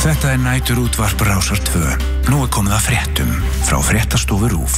Þetta nætur útvarp Rásar 2. Nú komið að fréttum frá fréttastofu RÚV.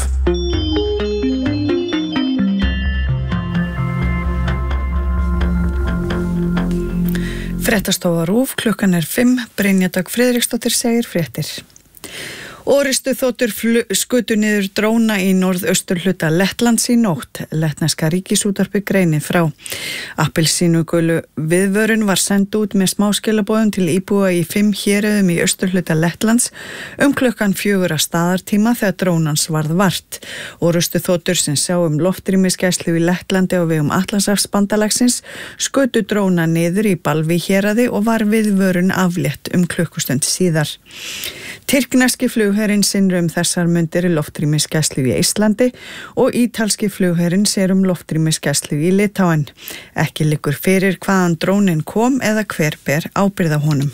Fréttastofa RÚV, klukkan 5, Brynja Dögg Friðriksdóttir segir fréttir. Orrustuþotur skutu niður dróna í norðausturhluta Lettlands í nótt. Lettneska ríkisútvarpið greinir frá. Appelsínugulu viðvörun var send út með smáskilaboðum til íbúa í 5 héruðum í austurhluta Lettlands klukkan 4 staðartíma þegar drónans varð vart. Orrustuþotur sem sjá loftrýmisgæslu í Lettlandi og vegum Atlantshafsbandalagsins skutu dróna niður í Balvi héraði og var viðvörun aflétt klukkustund síðar. Tyrkneski flugherinn sinnir þessar mundir í loftrýmisgæslu í Íslandi og ítalski flugherinn sér loftrýmisgæslu í Litáen. Ekki liggur fyrir hvaðan drónin kom eða hver ber ábyrgð á honum.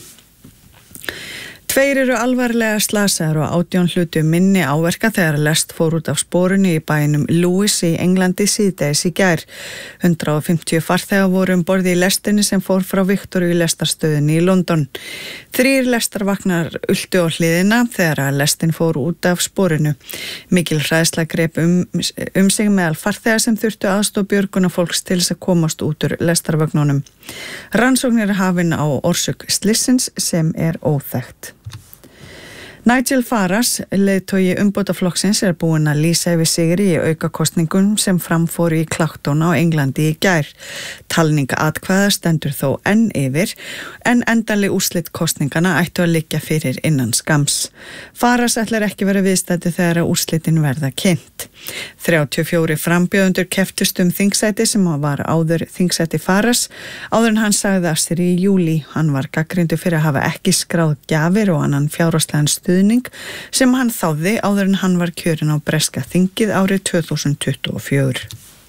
2 eru alvarlega slasaðir og 18 hlutu minni áverka þegar lest fór út af sporunni í bænum Lewis í Englandi síðdegis í gær. 150 farþegar voru borði í lestinni sem fór frá Victoria lestarstöðinni í London. 3 lestarvagnar ultu á hliðina þegar lestin fór út af sporinu. Mikil hræðsla greip sig meðal farþegar sem þurftu aðstoð björgunarfólks til þess að komast út úr lestarvagnunum. Rannsóknir hafin á orsök slissins sem óþekkt. Nigel Farage, leiðtogi umbótaflokksins, búinn að lýsa yfir sigri í aukakosningum sem framfóru í Clacton á Englandi í gær. Talning atkvæða stendur þó enn yfir, en endanleg úrslit kosningana ættu að liggja fyrir innan skams. Farage ætlar ekki vera viðstaddur þegar úrslitin verða kynnt. 34 frambjóðendur kepptust þingsæti sem var áður þingsæti Farage, áður en hann sagði af sér í júlí. Hann var gagnrýndur fyrir að hafa ekki skráð gjafir og annan fjárhagslegan stuðning sem hann þáði áður en hann var kjörinn á breska þingið árið 2024.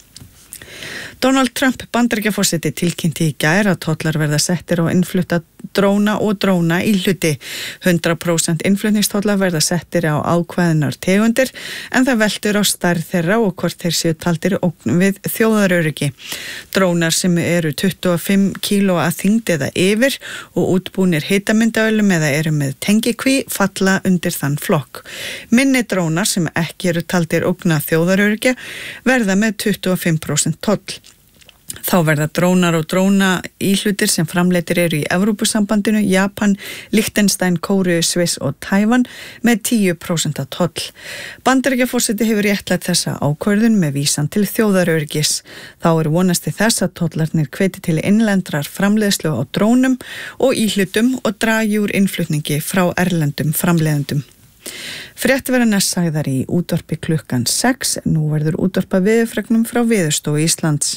Donald Trump Bandaríkjaforseti tilkynnti í gær að tollar verða settir á innflutta dróna og dróna í hluti. 100% innflutningstollar verða settir á ákveðnar tegundir en það veltur á stærð þeirra og hvort þeir séu taldir ógn við þjóðaröryggi. Drónar sem eru 25 kíló að þyngd eða yfir og útbúnir hitamyndaölum eða eru með tengikví falla undir þann flokk. Minni drónar sem ekki eru taldir ógna þjóðaröryggi verða með 25% toll. Þá verða drónar og dróna íhlutir sem framleiddir eru í Evrópusambandinu, Japan, Liechtenstein, Kóreu, Sviss og Tævan með 10% toll. Bandaríkjaforseti hefur réttlætt þessa ákvörðun með vísan til þjóðaröryggis. Þá vonast til þess að tollarnir hvetji til innlendrar framleiðslu á drónum og íhlutum og dragi úr innflutningi frá erlendum framleiðendum. Fréttir verða næst sagðar í útvarpi klukkan 6. Nú verður útvarpa veðurfregnum frá Veðurstofu Íslands.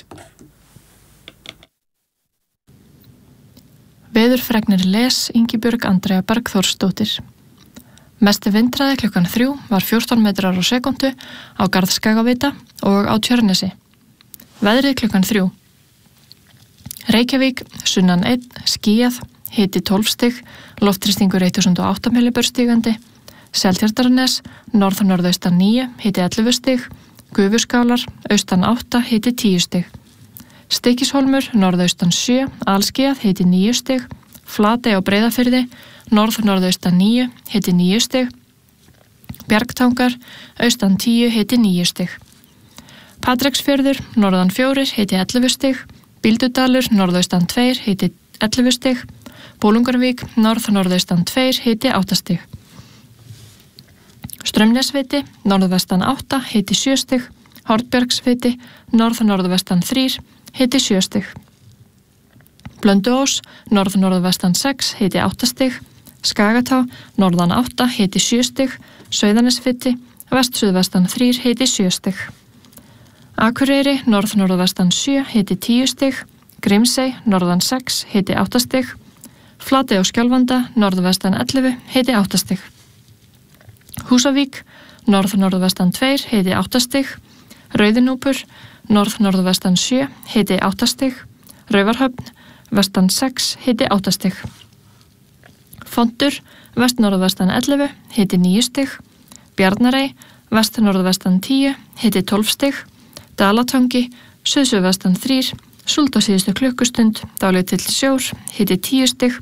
Veðurfregnir les Ingibjörg Andrea Bergþórsdóttir. Mesti vindhraði klukkan 3 var 14 metrar á sekundu á Garðskagavita og á Tjörnesi. Veðrið klukkan 3. Reykjavík, sunnan 1, skýjað, hiti 12 stig, loftþrýstingur 1008 millibör stigandi. Seltjarnarnes, norð-norðaustan 9, hiti 11 stig, Gufuskálar, austan 8, hiti 10 stig. Stykkishólmur, norðaustan 7, alskýjað, hiti 9 stig, Flatey á Breiðafirði, norð-norðaustan 9, hiti 9 stig, Bjargtangar, austan 10, hiti 9 stig. Patreksfjörður, norðan 4, hiti 11 stig, Bíldudalur, norðaustan 2, hiti 11 stig, Bolungarvík, norð-norðaustan 2, hiti 8 stig. Straumnesviti, norðvestan 8, hiti 7 stig, Hornbjargsviti, norð-norðvestan 3, hiti 7 stig. Blönduós, norð-norðvestan 6, hiti 8 stig, Skagatá, norðan 8, hiti 7 stig, Sauðanesviti, vest-suðvestan 3, hiti 7 stig. Akureyri, norð-norðvestan 7, hiti 10 stig, Grímsey, norðan 6, hiti 8 stig, Flatey á Skjálfanda, norðvestan 11, hiti 8 stig. Húsavík, norð-norðvestan 2, hiti 8 stig, Rauðinúpur, norð-norðvestan 7, hiti 8 stig, Raufarhöfn, vestan 6, hiti 8 stig. Fontur, vest-norðvestan 11, hiti 9 stig, Bjarnarey, vest-norðvestan 10, hiti 12 stig, Dalatangi, suðsuðvestan 3, súld á síðustu klukkustund, dálítill sjór, hiti 10 stig,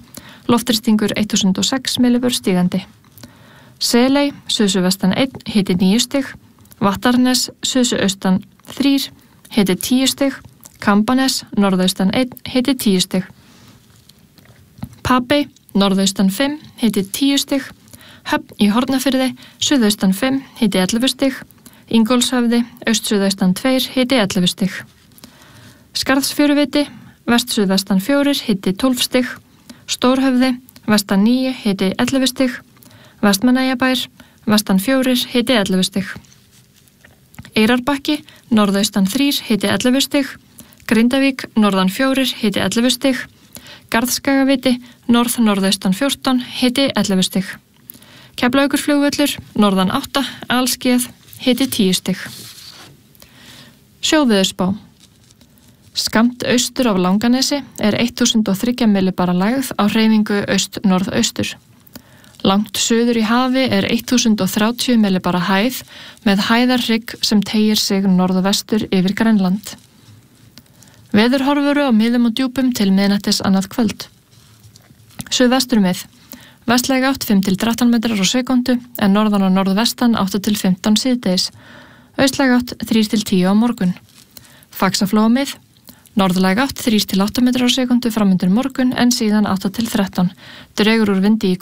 Loftþrýstingur 1006 millibör stígandi. Seley, suðsuðvestan 1, hiti 9 stig. Vattarnes, suðsuðaustan 3, hiti 10 stig. Kambanes, norðaustan 1, hiti 10 stig. Papey, norðaustan 5, hiti 10 stig. Höfn í Hornafirði, suðaustan 5, hiti 11 stig. Ingólfshöfði, austsuðaustan 2, hiti 11 stig. Skarðsfjöruviti, vestsuðvestan 4, hiti 12 stig. Stórhöfði, vestan 9, hiti 11 stig. Vestmannaeyjabær, vestan 4, hiti 11 stig. Eyrarbakki, norðaustan 3, hiti 11 stig. Grindavík, norðan 4, hiti 11 stig. Garðskagaviti, norðaustan 14, hiti 11 stig. Keflavíkurflugvöllur, norðan 8, Alskeið, hiti 10 stig. Sjóveðurspá. Skammt austur af Langanesi er 1003 millibara lægð á hreyfingu aust-norðaustur. Langt suður í hafi er 1030 millibara hæð með hæðarhrygg sem teygir sig norðvestur yfir Grænland. Veðurhorfuru á miðum og djúpum til miðnættis annað kvöld. Suðvestur með. Vestlæg átt 5-13 metrar á sekundu en norðan og norðvestan 8-15 síðdegis. Austlæg átt 3-10 á morgun. Faxaflóa með. Norðlæg átt 3-8 metrar á sekundu framundir morgun en síðan 8-13. Dregur úr vindi í